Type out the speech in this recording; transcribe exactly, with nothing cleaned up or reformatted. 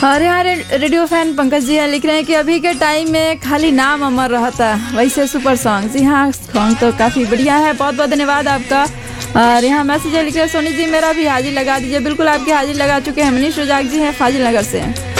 और यहाँ रे, रेडियो फैन पंकज जी लिख रहे हैं कि अभी के टाइम में खाली नाम अमर रहता वैसे सुपर सॉन्ग। जी हाँ, सॉन्ग तो काफ़ी बढ़िया है, बहुत बहुत धन्यवाद आपका। और यहाँ मैसेज लिख रहे हैं सोनी जी मेरा भी हाजिर लगा दीजिए। बिल्कुल आपकी हाजिर लगा चुके हैं। मनीष रुजाक जी हैं फाजिल नगर से।